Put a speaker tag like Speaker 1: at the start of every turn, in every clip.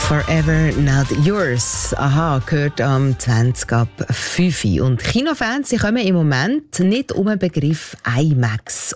Speaker 1: Forever Not Yours. Aha, gehört am 20 ab 5 Uhr. Und Kinofans, sie kommen im Moment nicht um den Begriff IMAX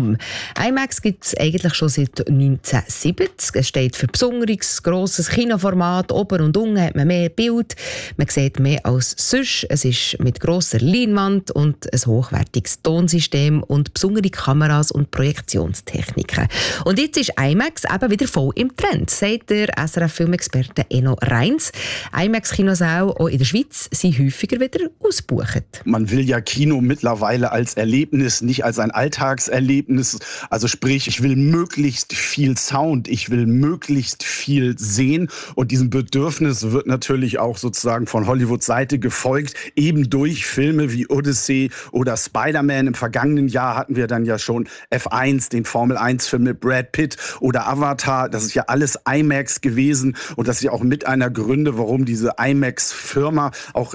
Speaker 1: IMAX gibt es eigentlich schon seit 1970. Es steht für besonderes, grosses Kinoformat. Oben und unten hat man mehr Bild. Man sieht mehr als sonst. Es ist mit grosser Leinwand und ein hochwertiges Tonsystem und besondere Kameras und Projektionstechniken. Und jetzt ist IMAX eben wieder voll im Trend, sagt der SRF-Filmexperte Enno Reins. IMAX-Kinosäle auch in der Schweiz sind häufiger wieder ausgebucht.
Speaker 2: Man will ja Kino mittlerweile als Erlebnis, nicht als ein Alltagserlebnis. Also sprich, ich will möglichst viel Sound, ich will möglichst viel sehen. Und diesem Bedürfnis wird natürlich auch sozusagen von Hollywoods Seite gefolgt, eben durch Filme wie Odyssey oder Spider-Man. Im vergangenen Jahr hatten wir dann ja schon F1, den Formel-1-Film mit Brad Pitt oder Avatar. Das ist ja alles IMAX gewesen. Und das ist ja auch mit einer Gründe, warum diese IMAX-Firma auch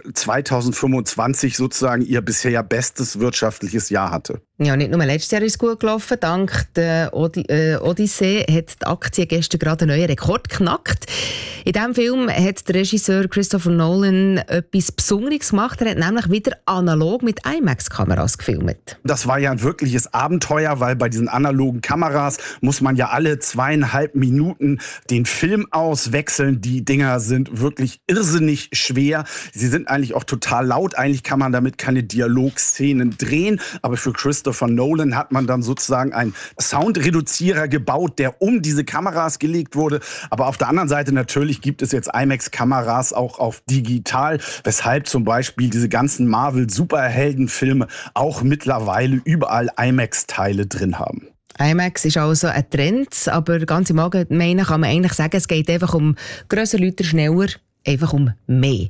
Speaker 2: 2025 sozusagen ihr bisher bestes wirtschaftliches Jahr hatte.
Speaker 1: Ja, nicht nur letztes Jahr ist es gut gelaufen. Dank der Odyssee hat die Aktie gestern gerade einen neuen Rekord geknackt. In diesem Film hat der Regisseur Christopher Nolan etwas Besonderes gemacht. Er hat nämlich wieder analog mit IMAX-Kameras gefilmt.
Speaker 2: Das war ja ein wirkliches Abenteuer, weil bei diesen analogen Kameras muss man ja alle 2,5 Minuten den Film auswechseln. Die Dinger sind wirklich irrsinnig schwer. Sie sind eigentlich auch total laut. Eigentlich kann man damit keine Dialogszenen drehen. Aber für Christopher Nolan hat man dann sozusagen einen Soundreduzierer gebaut, der um diese Kameras gelegt wurde. Aber auf der anderen Seite natürlich gibt es jetzt IMAX-Kameras auch auf digital, weshalb zum Beispiel diese ganzen Marvel-Superheldenfilme auch mittlerweile überall IMAX-Teile drin haben.
Speaker 1: IMAX ist also ein Trend, aber ganz im Allgemeinen kann man eigentlich sagen, es geht einfach um grösser, lauter, schneller, einfach um mehr.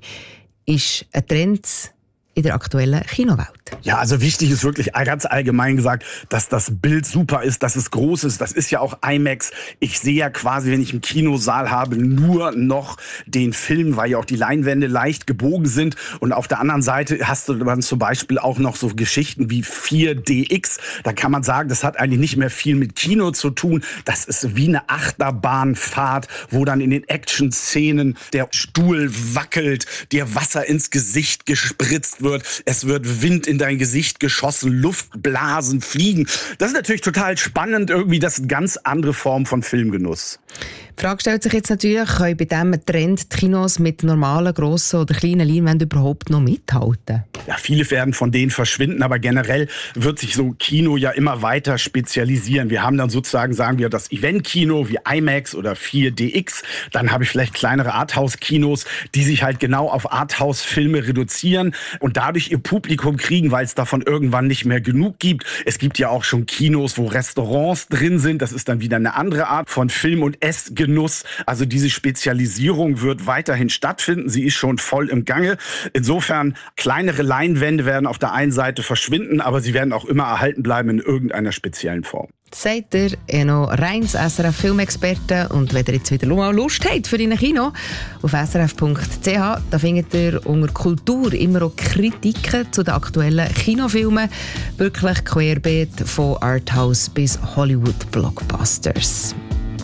Speaker 1: Ist ein Trend in der aktuellen Kinowelt?
Speaker 2: Ja, also wichtig ist wirklich ganz allgemein gesagt, dass das Bild super ist, dass es groß ist. Das ist ja auch IMAX. Ich sehe ja quasi, wenn ich einen Kinosaal habe, nur noch den Film, weil ja auch die Leinwände leicht gebogen sind. Und auf der anderen Seite hast du dann zum Beispiel auch noch so Geschichten wie 4DX. Da kann man sagen, das hat eigentlich nicht mehr viel mit Kino zu tun. Das ist wie eine Achterbahnfahrt, wo dann in den Action-Szenen der Stuhl wackelt, dir Wasser ins Gesicht gespritzt wird. Es wird Wind in dein Gesicht geschossen, Luftblasen fliegen. Das ist natürlich total spannend. Irgendwie das ist eine ganz andere Form von Filmgenuss.
Speaker 1: Die Frage stellt sich jetzt natürlich, können bei diesem Trend die Kinos mit normalen, grossen oder kleinen Leinwänden überhaupt noch mithalten?
Speaker 2: Ja, viele werden von denen verschwinden, aber generell wird sich so Kino ja immer weiter spezialisieren. Wir haben dann sozusagen, sagen wir, das Event-Kino wie IMAX oder 4DX. Dann habe ich vielleicht kleinere Arthouse-Kinos, die sich halt genau auf Arthouse-Filme reduzieren und dadurch ihr Publikum kriegen, weil es davon irgendwann nicht mehr genug gibt. Es gibt ja auch schon Kinos, wo Restaurants drin sind. Das ist dann wieder eine andere Art von Film- und Essgenuss. Also diese Spezialisierung wird weiterhin stattfinden. Sie ist schon voll im Gange. Insofern, kleinere Leinwände werden auf der einen Seite verschwinden, aber sie werden auch immer erhalten bleiben in irgendeiner speziellen Form.
Speaker 1: Sagt der Enno Reins, SRF-Filmexperte. Und wenn ihr jetzt wieder mal Lust habt für ein Kino, auf srf.ch, da findet ihr unter Kultur immer auch Kritiken zu den aktuellen Kinofilmen. Wirklich querbeet von Arthouse bis Hollywood-Blockbusters.